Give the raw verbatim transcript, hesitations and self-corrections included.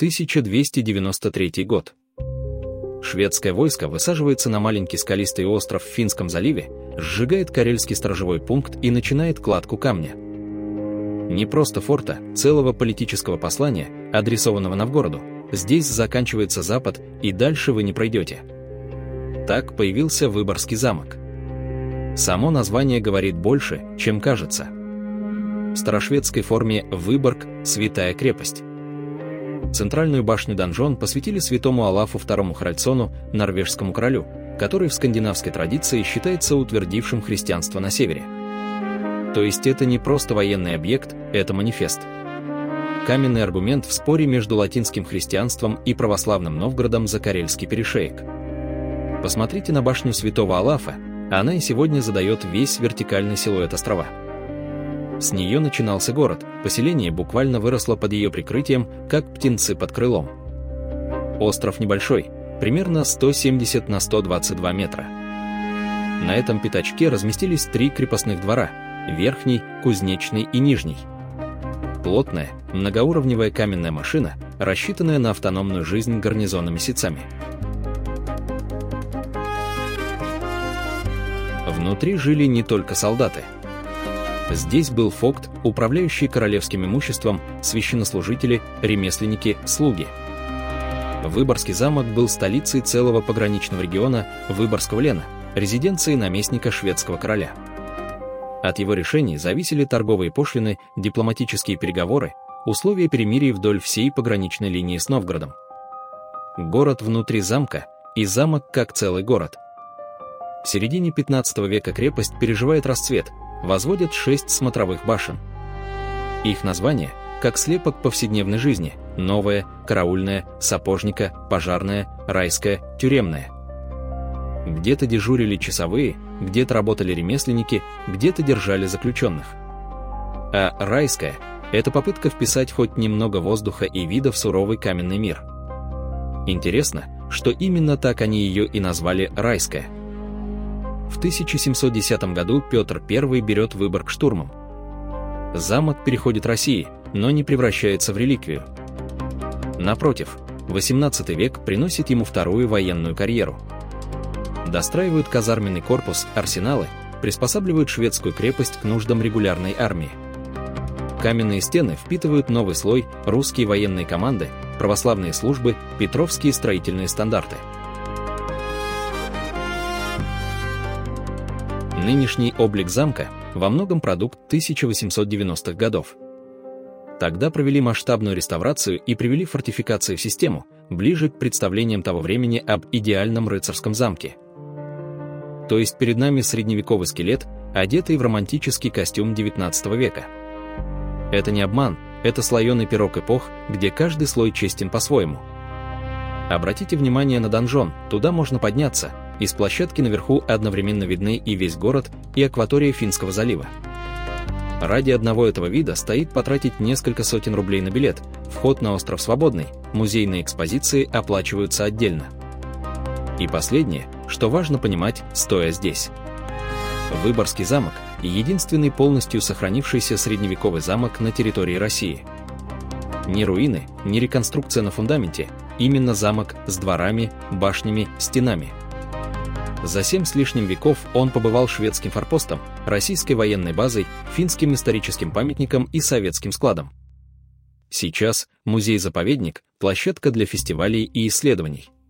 тысяча двести девяносто третий год. Шведское войско высаживается на маленький скалистый остров в Финском заливе, сжигает карельский сторожевой пункт и начинает кладку камня. Не просто форта, целого политического послания, адресованного Новгороду. Здесь заканчивается Запад, и дальше вы не пройдете. Так появился Выборгский замок. Само название говорит больше, чем кажется. В старошведской форме Выборг – святая крепость. Центральную башню-донжон посвятили святому Олафу второму Харальдсону, норвежскому королю, который в скандинавской традиции считается утвердившим христианство на севере. То есть это не просто военный объект, это манифест. Каменный аргумент в споре между латинским христианством и православным Новгородом за Карельский перешеек. Посмотрите на башню святого Олафа, она и сегодня задает весь вертикальный силуэт острова. С нее начинался город, поселение буквально выросло под ее прикрытием, как птенцы под крылом. Остров небольшой, примерно сто семьдесят на сто двадцать два метра. На этом пятачке разместились три крепостных двора – верхний, кузнечный и нижний. Плотная, многоуровневая каменная машина, рассчитанная на автономную жизнь гарнизона месяцами. Внутри жили не только солдаты. Здесь был фогт, управляющий королевским имуществом, священнослужители, ремесленники, слуги. Выборгский замок был столицей целого пограничного региона Выборгского лена, резиденцией наместника шведского короля. От его решений зависели торговые пошлины, дипломатические переговоры, условия перемирий вдоль всей пограничной линии с Новгородом. Город внутри замка и замок как целый город. В середине пятнадцатого века крепость переживает расцвет, возводят шесть смотровых башен. Их названия, как слепок повседневной жизни: новая, караульная, сапожника, пожарная, райская, тюремная. Где-то дежурили часовые, где-то работали ремесленники, где-то держали заключенных. А райская – это попытка вписать хоть немного воздуха и вида в суровый каменный мир. Интересно, что именно так они ее и назвали райская. В тысяча семьсот десятом году Петр Первый берет Выборг штурмом. Замок переходит России, но не превращается в реликвию. Напротив, восемнадцатый век приносит ему вторую военную карьеру. Достраивают казарменный корпус, арсеналы, приспосабливают шведскую крепость к нуждам регулярной армии. Каменные стены впитывают новый слой, русские военные команды, православные службы, петровские строительные стандарты. Нынешний облик замка во многом продукт тысяча восемьсот девяностых годов. Тогда провели масштабную реставрацию и привели фортификации в систему, ближе к представлениям того времени об идеальном рыцарском замке. То есть перед нами средневековый скелет, одетый в романтический костюм девятнадцатого века. Это не обман, это слоеный пирог эпох, где каждый слой честен по-своему. Обратите внимание на донжон, туда можно подняться, из площадки наверху одновременно видны и весь город, и акватория Финского залива. Ради одного этого вида стоит потратить несколько сотен рублей на билет, вход на остров свободный, музейные экспозиции оплачиваются отдельно. И последнее, что важно понимать, стоя здесь. Выборгский замок – единственный полностью сохранившийся средневековый замок на территории России. Ни руины, ни реконструкция на фундаменте, именно замок с дворами, башнями, стенами. За семь с лишним веков он побывал шведским форпостом, российской военной базой, финским историческим памятником и советским складом. Сейчас музей-заповедник – площадка для фестивалей и исследований.